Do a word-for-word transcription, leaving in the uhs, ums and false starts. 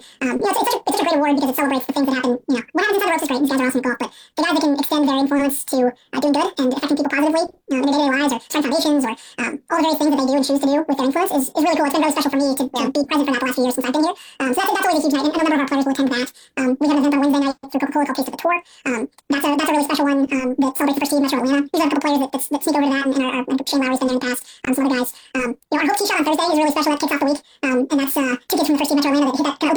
um, you know, it's, it's, such a, it's such a great award because it celebrates the things that happen. You know, what happens inside the ropes is great. These guys are awesome at golf, but the guys that can extend their influence to uh, doing good and affecting people positively uh, in their day-to-day lives, or starting foundations, or um, all the various things that they do and choose to do with their influence is, is really cool. It's been really special for me to, to be present for that the last few years since I've been here. Um, so that's, that's always a huge night, and a number of our players will attend that. Um, we have an event on Wednesday night through Coca-Cola called Taste of the Tour. Um, that's a that's a really special one um, that celebrates the prestige of Metro Atlanta. We've got a couple players that, that, that sneak over to that, and, and our, our Shane Lowry's been there in the past. Um, some other guys. Um, you know, our Hope Tee Shot on Thursday is really special. That kicks off the week, um, and that's uh, two kids from the First Team Metro Atlanta that hit that kind of